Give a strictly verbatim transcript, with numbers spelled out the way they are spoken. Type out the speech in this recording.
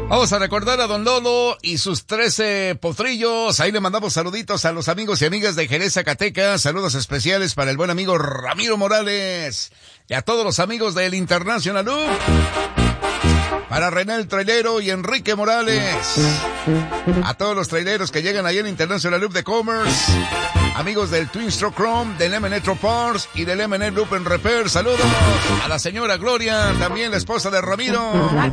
Vamos a recordar a Don Lolo y sus trece potrillos. Ahí le mandamos saluditos a los amigos y amigas de Jerez, Zacatecas. Saludos especiales para el buen amigo Ramiro Morales. Y a todos los amigos del International Loop. Para René el Trailero y Enrique Morales. A todos los traileros que llegan ahí en International Loop de Commerce. Amigos del Twin Stroke Chrome, del M N Etro Parts y del M N Loop and Repair. Saludos a la señora Gloria, también la esposa de Ramiro.